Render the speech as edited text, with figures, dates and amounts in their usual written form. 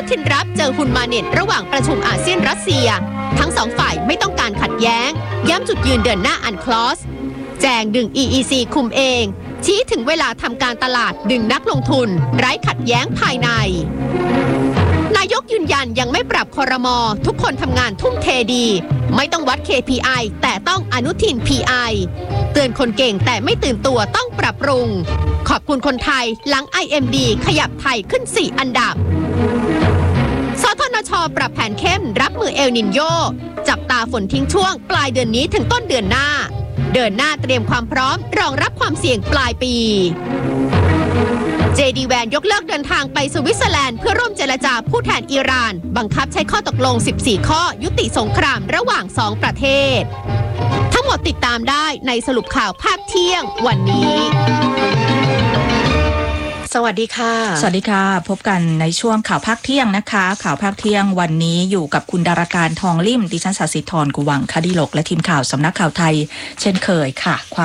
ทินรับเจอฮุนมาเน็ตระหว่างประชุมอาเซียนรัสเซียทั้งสองฝ่ายไม่ต้องการขัดแย้งย้ำจุดยืนเดินหน้าอันคลอสแจงดึง EEC คุมเองชี้ถึงเวลาทำการตลาดดึงนักลงทุนไร้ขัดแย้งภายในนายกยืนยันยังไม่ปรับครม.ทุกคนทำงานทุ่มเทดีไม่ต้องวัด KPI แต่ต้องอนุทิน PI เตือนคนเก่งแต่ไม่ตื่นตัวต้องปรับปรุงขอบคุณคนไทยหลัง IMD ขยับไทยขึ้น4อันดับสทนช.ปรับแผนเข้มรับมือเอลนินโยจับตาฝนทิ้งช่วงปลายเดือนนี้ถึงต้นเดือนหน้าเดินหน้าเตรียมความพร้อมรองรับความเสี่ยงปลายปีJD Van ยกเลิกเดินทางไปสวิตเซอร์แลนด์เพื่อร่วมเจรจาผู้แทนอิหร่านบังคับใช้ข้อตกลง14ข้อยุติสงครามระหว่าง2ประเทศทั้งหมดติดตามได้ในสรุปข่าวภาคเที่ยงวันนี้สวัสดีค่ะสวัสดีค่ะพบกันในช่วงข่าวภาคเที่ยงนะคะข่าวภาคเที่ยงวันนี้อยู่กับคุณดาราการทองลิ่มดิฉันศศิธรกุวังคดีโลกและทีมข่าวสำนักข่าวไทยเช่นเคยค่ะ